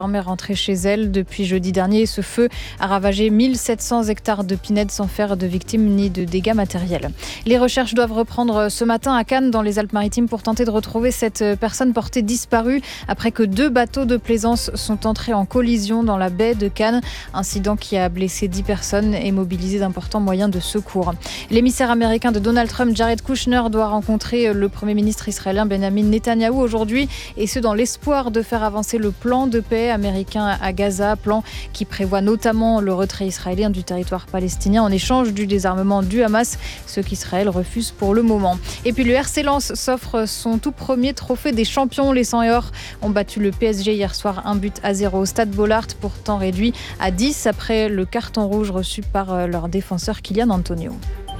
est rentrée chez elle depuis jeudi dernier. Ce feu a ravagé 1700 hectares de pinèdes sans faire de victimes ni de dégâts matériels. Les recherches doivent reprendre ce matin à Cannes, dans les Alpes-Maritimes, pour tenter de retrouver cette personne portée disparue après que 2 bateaux de plaisance sont entrés en collision dans la baie de Cannes. Incident qui a blessé 10 personnes et mobilisé d'importants moyens de secours. L'émissaire américain de Donald Trump, Jared Kushner, doit rencontrer le Premier ministre israélien Benjamin Netanyahou aujourd'hui, et ce dans l'espoir de faire avancer le plan de paix américain à Gaza, plan qui prévoit notamment le retrait israélien du territoire palestinien en échange du désarmement du Hamas, ce qu'Israël refuse pour le moment. Et puis le RC Lens s'offre son tout premier trophée des champions. Les 100 et or ont battu le PSG hier soir 1-0 au stade Bollaert pour temps réduit à 10 après le carton rouge reçu par leur défenseur Kylian Antonio.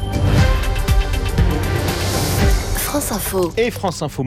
France Info. Et France Info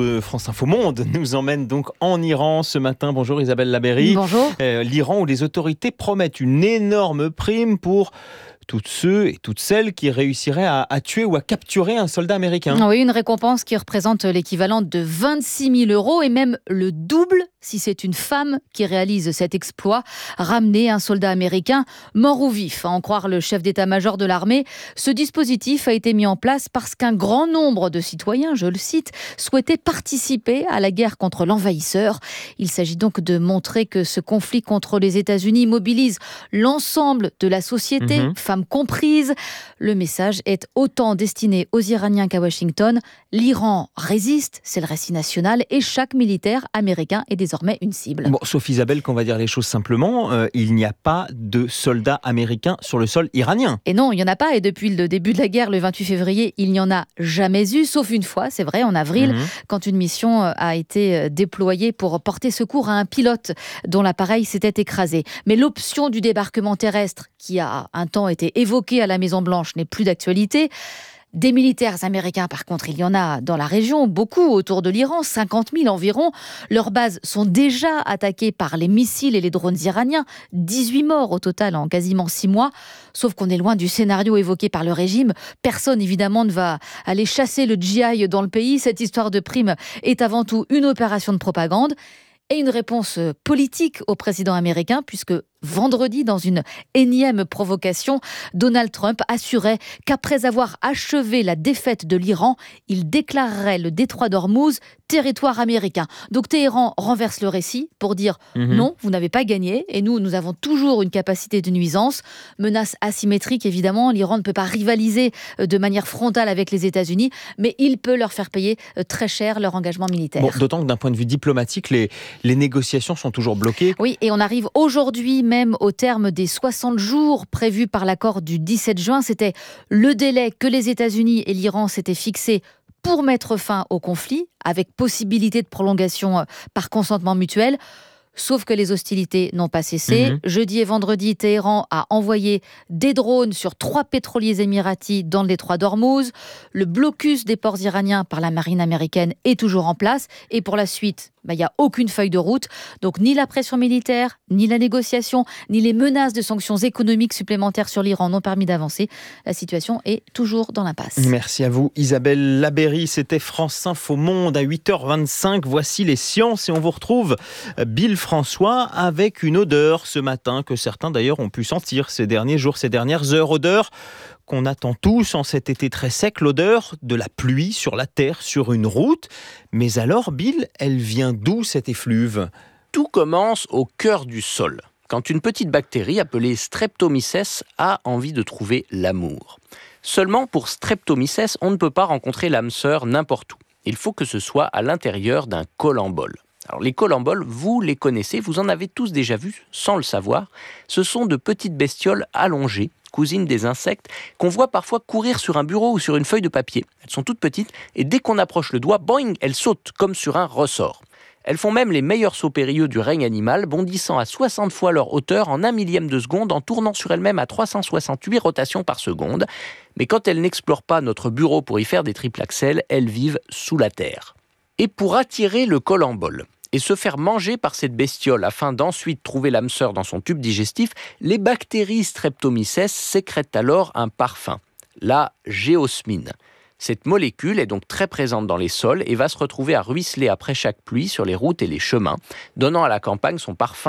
Monde nous emmène donc en Iran ce matin. Bonjour Isabelle Labeyrie. Bonjour. L'Iran, où les autorités promettent une énorme prime pour toutes ceux et toutes celles qui réussiraient à tuer ou à capturer un soldat américain. Oui, une récompense qui représente l'équivalent de 26 000 € et même le double si c'est une femme qui réalise cet exploit, ramener un soldat américain mort ou vif. À en croire le chef d'état-major de l'armée, ce dispositif a été mis en place parce qu'un grand nombre de citoyens, je le cite, souhaitaient participer à la guerre contre l'envahisseur. Il s'agit donc de montrer que ce conflit contre les États-Unis mobilise l'ensemble de la société, femmes comprises. Le message est autant destiné aux Iraniens qu'à Washington. L'Iran résiste, c'est le récit national, et chaque militaire américain est désormais une cible. Bon, sauf Isabelle, qu'on va dire les choses simplement, il n'y a pas de soldats américains sur le sol iranien. Et non, il n'y en a pas, et depuis le début de la guerre, le 28 février, il n'y en a jamais eu, sauf une fois, c'est vrai, en avril, quand une mission a été déployée pour porter secours à un pilote dont l'appareil s'était écrasé. Mais l'option du débarquement terrestre, qui a un temps été évoquée à la Maison-Blanche, n'est plus d'actualité. Des militaires américains, par contre, il y en a dans la région, beaucoup autour de l'Iran, 50 000 environ. Leurs bases sont déjà attaquées par les missiles et les drones iraniens. 18 morts au total en quasiment 6 mois. Sauf qu'on est loin du scénario évoqué par le régime. Personne, évidemment, ne va aller chasser le djihad dans le pays. Cette histoire de prime est avant tout une opération de propagande et une réponse politique au président américain, puisque vendredi, dans une énième provocation, Donald Trump assurait qu'après avoir achevé la défaite de l'Iran, il déclarerait le détroit d'Ormuz territoire américain. Donc Téhéran renverse le récit pour dire non, vous n'avez pas gagné, et nous avons toujours une capacité de nuisance. Menace asymétrique, évidemment, l'Iran ne peut pas rivaliser de manière frontale avec les États-Unis, mais il peut leur faire payer très cher leur engagement militaire. Bon, d'autant que d'un point de vue diplomatique, les négociations sont toujours bloquées. Oui, et on arrive aujourd'hui même au terme des 60 jours prévus par l'accord du 17 juin. C'était le délai que les États-Unis et l'Iran s'étaient fixés pour mettre fin au conflit, avec possibilité de prolongation par consentement mutuel. Sauf que les hostilités n'ont pas cessé. Jeudi et vendredi, Téhéran a envoyé des drones sur 3 pétroliers émiratis dans le détroit d'Ormuz. Le blocus des ports iraniens par la marine américaine est toujours en place. Et pour la suite, il n'y a aucune feuille de route. Donc ni la pression militaire, ni la négociation, ni les menaces de sanctions économiques supplémentaires sur l'Iran n'ont permis d'avancer. La situation est toujours dans l'impasse. Merci à vous Isabelle Labeyrie. C'était France Info Monde à 8h25. Voici les sciences et on vous retrouve Bill François avec une odeur ce matin que certains d'ailleurs ont pu sentir ces derniers jours, ces dernières heures. Odeur qu'on attend tous en cet été très sec, l'odeur de la pluie sur la terre, sur une route. Mais alors, Bill, elle vient d'où cette effluve ? Tout commence au cœur du sol, quand une petite bactérie appelée Streptomyces a envie de trouver l'amour. Seulement, pour Streptomyces, on ne peut pas rencontrer l'âme sœur n'importe où. Il faut que ce soit à l'intérieur d'un collembolle. Alors les collembolles, vous les connaissez, vous en avez tous déjà vu, sans le savoir. Ce sont de petites bestioles allongées, cousines des insectes, qu'on voit parfois courir sur un bureau ou sur une feuille de papier. Elles sont toutes petites et dès qu'on approche le doigt, boing, elles sautent comme sur un ressort. Elles font même les meilleurs sauts périlleux du règne animal, bondissant à 60 fois leur hauteur en 1/1000 de seconde, en tournant sur elles-mêmes à 368 rotations par seconde. Mais quand elles n'explorent pas notre bureau pour y faire des triplaxels, elles vivent sous la terre. Et pour attirer le collembolle et se faire manger par cette bestiole afin d'ensuite trouver l'âme sœur dans son tube digestif, les bactéries Streptomyces sécrètent alors un parfum, la géosmine. Cette molécule est donc très présente dans les sols et va se retrouver à ruisseler après chaque pluie sur les routes et les chemins, donnant à la campagne son parfum